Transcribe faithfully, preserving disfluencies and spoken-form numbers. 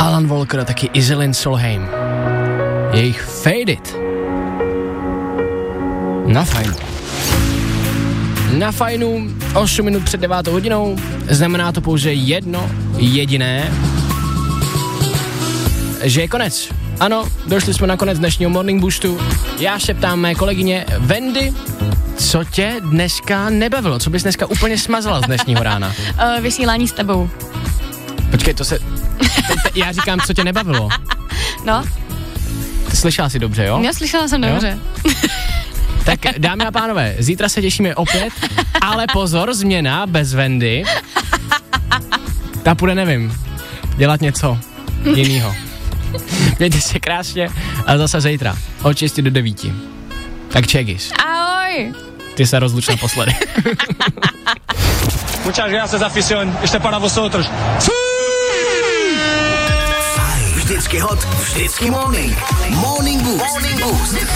Alan Walker a taky Iselin Solheim. Jejich Fade It. Na fajnu. Na fajnu osm minut před devátou hodinou. Znamená to pouze jedno jediné, že je konec. Ano, došli jsme na konec dnešního Morning Boostu. Já se ptám mé kolegyně Wendy, co tě dneska nebavilo? Co bys dneska úplně smazala z dnešního rána? Uh, vysílání s tebou. Počkej, to se... Já říkám, co tě nebavilo. No. Slyšela jsi dobře, jo? Já slyšela jsem dobře. Tak dámy a pánové, zítra se těšíme opět, ale pozor, změna bez Wendy. Ta půjde, nevím, dělat něco jinýho. Mějte se krásně a zase zítra od šesti do devíti. Tak čegis. Ahoj. Ty se rozluč naposledy. Muchas gracias, afición. Esto para vosotros. Vždycky hot, vždycky morning. Morning Boost. Morning Boost.